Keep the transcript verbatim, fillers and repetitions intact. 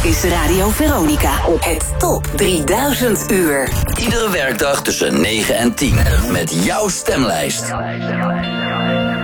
is Radio Veronica. Het top drieduizend uur. Iedere werkdag tussen negen en tien. Met jouw stemlijst.